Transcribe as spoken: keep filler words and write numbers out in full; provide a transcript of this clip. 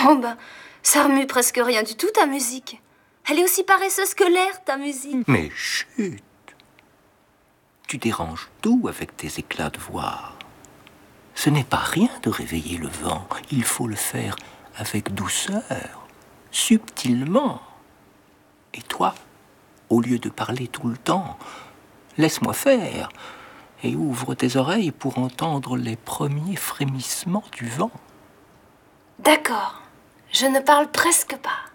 Oh ben, ça remue presque rien du tout, ta musique. Elle est aussi paresseuse que l'air, ta musique. Mais chut! Tu déranges tout avec tes éclats de voix. Ce n'est pas rien de réveiller le vent. Il faut le faire avec douceur, subtilement. Et toi, au lieu de parler tout le temps, laisse-moi faire et ouvre tes oreilles pour entendre les premiers frémissements du vent. D'accord, je ne parle presque pas.